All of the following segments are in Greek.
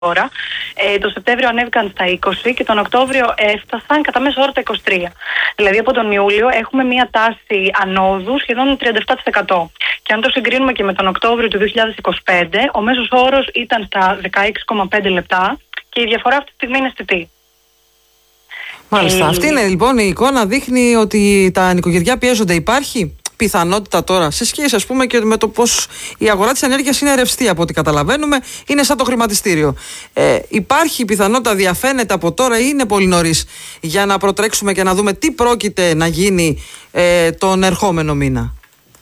τώρα. Το Σεπτέμβριο ανέβηκαν στα 20 και τον Οκτώβριο έφτασαν κατά μέσο όρο τα 23. Δηλαδή από τον Ιούλιο έχουμε μία τάση ανόδου σχεδόν 37%. Και αν το συγκρίνουμε και με τον Οκτώβριο του 2025, ο μέσος όρος ήταν στα 16,5 λεπτά και η διαφορά αυτή τη στιγμή είναι αισθητή. Μάλιστα. Αυτή είναι λοιπόν η εικόνα, δείχνει ότι τα νοικοκυριά πιέζονται. Υπάρχει πιθανότητα τώρα, σε σχέση ας πούμε και με το πώς η αγορά της ενέργειας είναι ρευστή από ό,τι καταλαβαίνουμε, είναι σαν το χρηματιστήριο. Υπάρχει πιθανότητα, διαφαίνεται από τώρα ή είναι πολύ νωρίς για να προτρέξουμε και να δούμε τι πρόκειται να γίνει τον ερχόμενο μήνα?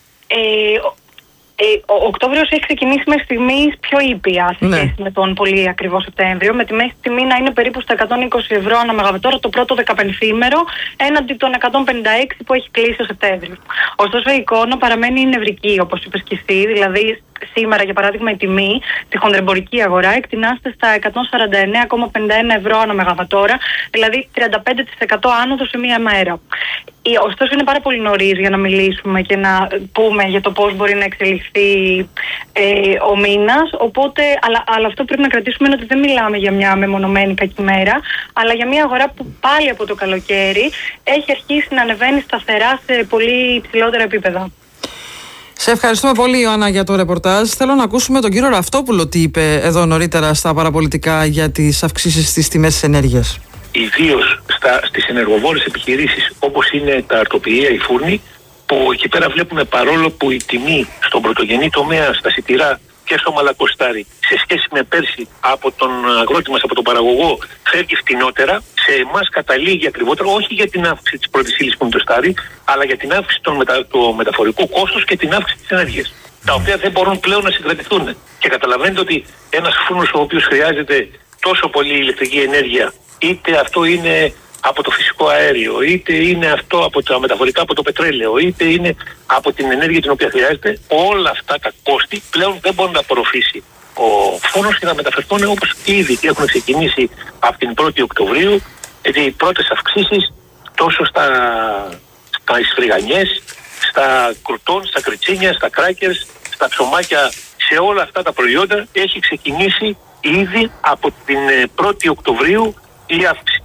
Ο Οκτώβριος έχει ξεκινήσει μέχρι στιγμής πιο ήπια σε σχέση με τον πολύ ακριβό Σεπτέμβριο, με τη μέση τιμή να είναι περίπου στα 120 ευρώ ανά μεγαβατόρα το πρώτο 15ήμερο, έναντι των 156 που έχει κλείσει ο Σεπτέμβριος. Ωστόσο η εικόνα παραμένει νευρική, όπως είπες και εσύ, δηλαδή σήμερα για παράδειγμα η τιμή στη χονδρεμπορική αγορά εκτινάται στα 149,51 ευρώ ανά μεγαβατόρα, δηλαδή 35% άνοδο σε μία μέρα. Ωστόσο είναι πάρα πολύ νωρίς για να μιλήσουμε και να πούμε για το πώς μπορεί να εξελιχθεί ο μήνας, οπότε, αλλά αυτό πρέπει να κρατήσουμε είναι ότι δεν μιλάμε για μια μεμονωμένη κακή μέρα, αλλά για μια αγορά που πάλι από το καλοκαίρι έχει αρχίσει να ανεβαίνει σταθερά σε πολύ υψηλότερα επίπεδα. Σε ευχαριστούμε πολύ, Ιωάννα, για το ρεπορτάζ. Θέλω να ακούσουμε τον κύριο Ραυτόπουλο τι είπε εδώ νωρίτερα στα παραπολιτικά για τις αυξήσεις στις τιμές της ενέργειας. Ιδίως στις ενεργοβόρες επιχειρήσεις όπως είναι τα αρτοποιεία, οι φούρνοι, που εκεί πέρα βλέπουμε παρόλο που η τιμή στον πρωτογενή τομέα, στα σιτηρά και στο μαλακοστάρι, σε σχέση με πέρσι από τον αγρότη μας, από τον παραγωγό, φεύγει φτηνότερα, σε εμάς καταλήγει ακριβότερο, όχι για την αύξηση της πρώτης ύλης που είναι το στάρι, αλλά για την αύξηση του μεταφορικού κόστους και την αύξηση της ενέργειας, τα οποία δεν μπορούν πλέον να συγκρατηθούν. Και καταλαβαίνετε ότι ένας φούρνος ο οποίος χρειάζεται τόσο πολύ ηλεκτρική ενέργεια, είτε αυτό είναι από το φυσικό αέριο, είτε είναι αυτό από τα μεταφορικά, από το πετρέλαιο, είτε είναι από την ενέργεια την οποία χρειάζεται, όλα αυτά τα κόστη πλέον δεν μπορούν να απορροφήσει ο φούρνος και να μεταφερθούν όπως ήδη έχουν ξεκινήσει από την 1η Οκτωβρίου, γιατί οι πρώτες αυξήσεις τόσο στα ισφρυγανιές, στα κουρτών, στα κριτσίνια, στα κράκερς, στα ψωμάκια, σε όλα αυτά τα προϊόντα έχει ξεκινήσει ήδη από την 1η Οκτωβρίου η αύξηση.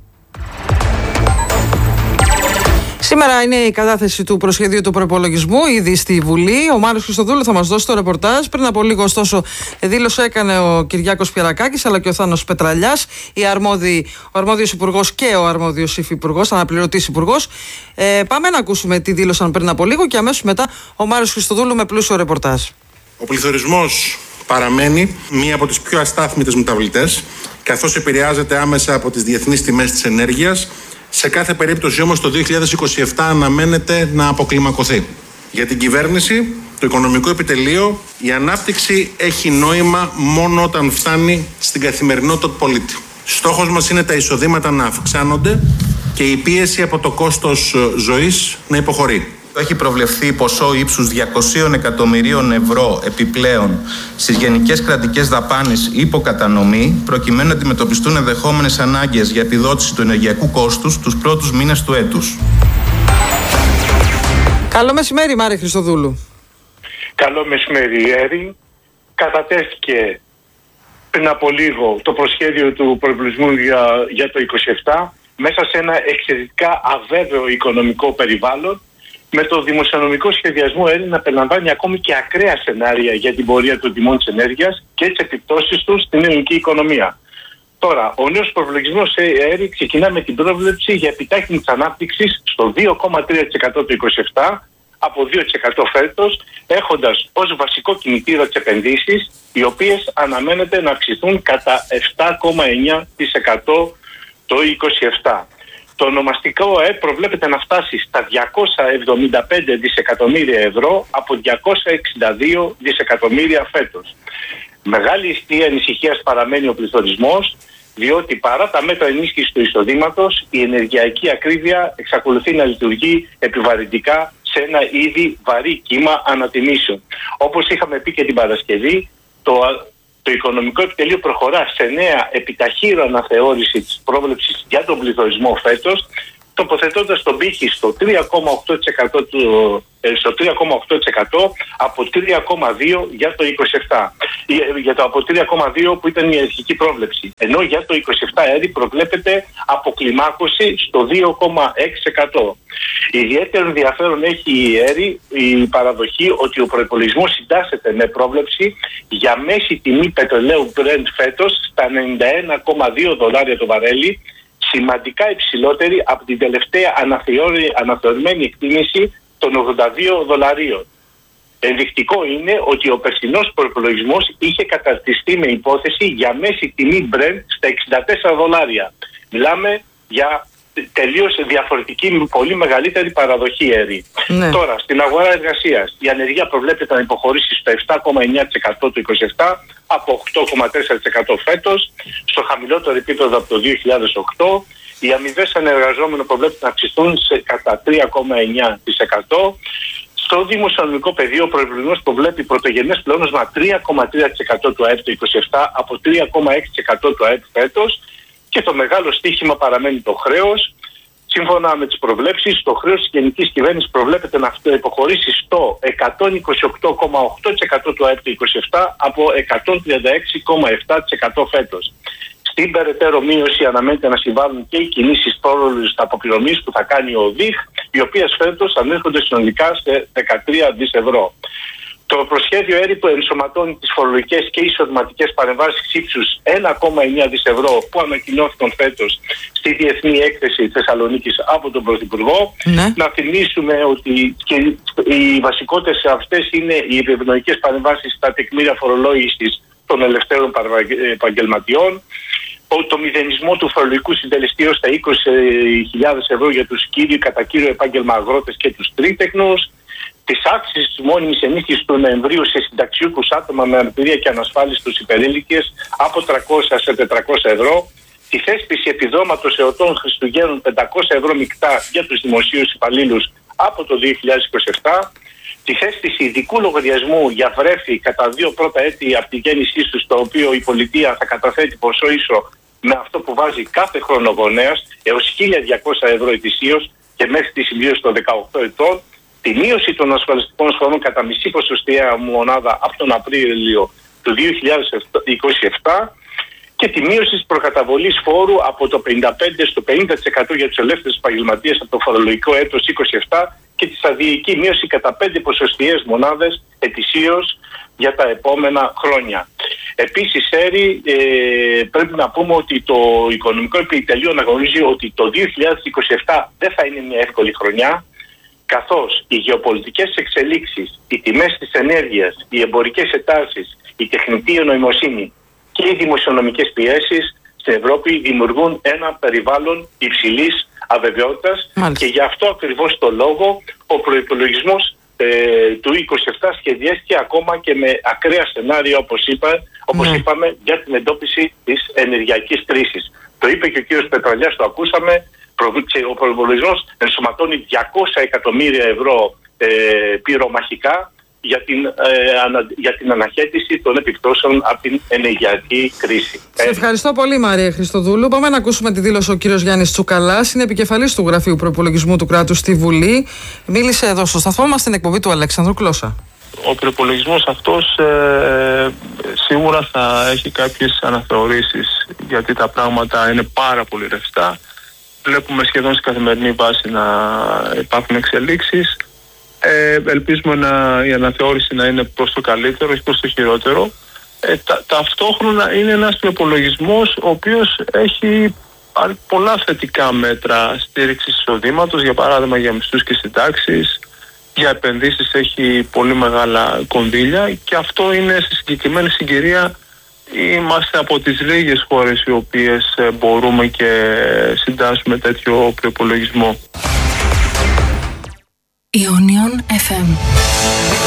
Σήμερα είναι η κατάθεση του προσχεδίου του προϋπολογισμού ήδη στη Βουλή. Ο Μάριος Χριστοδούλου θα μας δώσει το ρεπορτάζ. Πριν από λίγο, ωστόσο, δήλωση έκανε ο Κυριάκος Πιερακάκης αλλά και ο Θάνος Πετραλιάς, ο αρμόδιος υπουργός και ο αρμόδιος υφυπουργός, αναπληρωτής υπουργός. Πάμε να ακούσουμε τι δήλωσαν πριν από λίγο και αμέσως μετά ο Μάριος Χριστοδούλου με πλούσιο ρεπορτάζ. Ο πληθωρισμός παραμένει μία από τις πιο αστάθμιτες μεταβλητές, καθώς επηρεάζεται άμεσα από τις διεθνείς τιμές της ενέργειας. Σε κάθε περίπτωση όμως το 2027 αναμένεται να αποκλιμακωθεί. Για την κυβέρνηση, το οικονομικό επιτελείο, η ανάπτυξη έχει νόημα μόνο όταν φτάνει στην καθημερινότητα του πολίτη. Στόχος μας είναι τα εισοδήματα να αυξάνονται και η πίεση από το κόστος ζωής να υποχωρεί. Έχει προβλεφθεί ποσό ύψους 200 εκατομμυρίων ευρώ επιπλέον στις γενικές κρατικές δαπάνες υποκατανομή, προκειμένου να αντιμετωπιστούν ενδεχόμενες ανάγκες για επιδότηση του ενεργειακού κόστους τους πρώτους μήνες του έτους. Καλό μεσημέρι, Μάρη Χριστοδούλου. Καλό μεσημέρι, Έρη. Κατατέθηκε πριν από λίγο το προσχέδιο του προϋπολογισμού για το 2027 μέσα σε ένα εξαιρετικά αβέβαιο οικονομικό περιβάλλον, με το δημοσιονομικό σχεδιασμό να περιλαμβάνει ακόμη και ακραία σενάρια για την πορεία των τιμών της ενέργειας και τις επιπτώσεις του στην ελληνική οικονομία. Τώρα, ο νέος προϋπολογισμός ξεκινά με την πρόβλεψη για επιτάχυνση της ανάπτυξης στο 2,3% το 2027 από 2% φέτος, έχοντας ως βασικό κινητήρα τις επενδύσεις, οι οποίες αναμένεται να αυξηθούν κατά 7,9% το 2027. Το ονομαστικό ΑΕΠ προβλέπεται να φτάσει στα 275 δισεκατομμύρια ευρώ από 262 δισεκατομμύρια φέτος. Μεγάλη αιστεία ανησυχίας παραμένει ο πληθωρισμός, διότι παρά τα μέτρα ενίσχυσης του εισοδήματος, η ενεργειακή ακρίβεια εξακολουθεί να λειτουργεί επιβαρυντικά σε ένα ήδη βαρύ κύμα ανατιμήσεων. Όπως είχαμε πει και την Παρασκευή, το Οικονομικό Επιτελείο προχωρά σε νέα επιταχύρω αναθεώρηση της πρόβλεψης για τον πληθωρισμό φέτος, τοποθετώντας τον πύχη στο 3,8% από 3,2% για το 27. Για το από 3,2% που ήταν η αρχική πρόβλεψη. Ενώ για το 27 έτη προβλέπεται αποκλιμάκωση στο 2,6%. Ιδιαίτερο ενδιαφέρον έχει η παραδοχή ότι ο προϋπολογισμός συντάσσεται με πρόβλεψη για μέση τιμή πετρελαίου Brent φέτος στα $91,2 το βαρέλι, σημαντικά υψηλότερη από την τελευταία αναθεωρημένη εκτίμηση των $82. Ενδεικτικό είναι ότι ο περσινός προϋπολογισμός είχε καταρτιστεί με υπόθεση για μέση τιμή Brent στα $64. Μιλάμε για τελείως διαφορετική, πολύ μεγαλύτερη παραδοχή αερί. Ναι. Τώρα, στην αγορά εργασίας, η ανεργία προβλέπεται να υποχωρήσει στο 7,9% του 27 από 8,4% φέτος, στο χαμηλότερο επίπεδο από το 2008. Οι αμοιβές ανεργαζόμενων προβλέπεται να αυξηθούν κατά 3,9%. Στο δημοσιονομικό πεδίο, ο προϋπολογισμός προβλέπει πρωτογενές πλεόνασμα 3,3% του ΑΕΠ το 27 από 3,6% του ΑΕΠ φέτος. Και το μεγάλο στοίχημα παραμένει το χρέος. Σύμφωνα με τις προβλέψεις, το χρέος της γενικής κυβέρνησης προβλέπεται να υποχωρήσει στο 128,8% του ΑΕΠ του 27 από 136,7% φέτος. Στην περαιτέρω μείωση αναμένεται να συμβάλλουν και οι κινήσεις πρόλογης αποπληρωμής που θα κάνει ο ΔΙΧ, οι οποίες φέτος ανέρχονται συνολικά σε 13 δις ευρώ. Το προσχέδιο ΕΡΗ που ενσωματώνει τις φορολογικές και εισοδηματικές παρεμβάσεις ύψους 1,9 δις ευρώ που ανακοινώθηκαν φέτος στη Διεθνή Έκθεση Θεσσαλονίκης από τον Πρωθυπουργό. Ναι. Να θυμίσουμε ότι και οι βασικότερες αυτές είναι οι ευνοϊκές παρεμβάσεις στα τεκμήρια φορολόγησης των ελευθέρων επαγγελματιών, το μηδενισμό του φορολογικού συντελεστή ως τα 20.000 ευρώ για τους κατά κύριο επάγγελμα αγρότες και τους τρίτεχνους, της αύξησης της μόνιμης ενίσχυσης του Νοεμβρίου σε συνταξιούχους άτομα με αναπηρία και ανασφάλιστους υπερήλικες από 300 σε 400 ευρώ, τη θέσπιση επιδόματος εορτών Χριστουγέννων 500 ευρώ μεικτά για τους δημοσίους υπαλλήλους από το 2027, τη θέσπιση ειδικού λογαριασμού για βρέφη κατά 2 πρώτα έτη από τη γέννησή του, στο οποίο η πολιτεία θα καταθέτει ποσό ίσο με αυτό που βάζει κάθε χρόνο γονέας έως 1.200 ευρώ ετησίως και μέχρι τη συμπλήρωση των 18 ετών, τη μείωση των ασφαλιστικών εισφορών κατά μισή ποσοστιαία μονάδα από τον Απρίλιο του 2027 και τη μείωση της προκαταβολής φόρου από το 55% στο 50% για τους ελεύθερους επαγγελματίες από το φορολογικό έτος 27 και τη σταδιακή μείωση κατά 5 ποσοστιαίες μονάδες ετησίως για τα επόμενα χρόνια. Επίσης, πρέπει να πούμε ότι το Οικονομικό Επιτελείο αναγνωρίζει ότι το 2027 δεν θα είναι μια εύκολη χρονιά, καθώς οι γεωπολιτικές εξελίξεις, οι τιμές της ενέργειας, οι εμπορικές εντάσεις, η τεχνητή νοημοσύνη και οι δημοσιονομικές πιέσεις στην Ευρώπη δημιουργούν ένα περιβάλλον υψηλής αβεβαιότητας. Μάλιστα. Και γι' αυτό ακριβώς το λόγο ο προϋπολογισμός του 27 σχεδιάστηκε ακόμα και με ακραία σενάρια, όπως είπαμε, για την εντόπιση της ενεργειακής κρίσης. Το είπε και ο κύριος Πετραλιάς, το ακούσαμε. Ο προϋπολογισμός ενσωματώνει 200 εκατομμύρια ευρώ πυρομαχικά για την αναχέτηση των επιπτώσεων από την ενεργειακή κρίση. Σε ευχαριστώ πολύ, Μαρία Χριστοδούλου. Πάμε να ακούσουμε τη δήλωση ο κύριος Γιάννης Τσουκαλάς, είναι επικεφαλής του Γραφείου Προϋπολογισμού του Κράτους στη Βουλή. Μίλησε εδώ στο σταθμό μας στην εκπομπή του Αλέξανδρου Κλώσσα. Ο προϋπολογισμός αυτός σίγουρα θα έχει κάποιες αναθεωρήσεις, γιατί τα πράγματα είναι πάρα πολύ ρευστά. Βλέπουμε σχεδόν σε καθημερινή βάση να υπάρχουν εξελίξεις. Ελπίζουμε η αναθεώρηση να είναι προς το καλύτερο, όχι προς το χειρότερο. Ταυτόχρονα είναι ένας προϋπολογισμός ο οποίος έχει πολλά θετικά μέτρα στήριξης εισοδήματος, για παράδειγμα για μισθούς και συντάξεις, για επενδύσεις έχει πολύ μεγάλα κονδύλια, και αυτό είναι στη συγκεκριμένη συγκυρία. Είμαστε από τις λίγες χώρες οι οποίες μπορούμε και συντάσσουμε τέτοιο προϋπολογισμό. Ionion FM.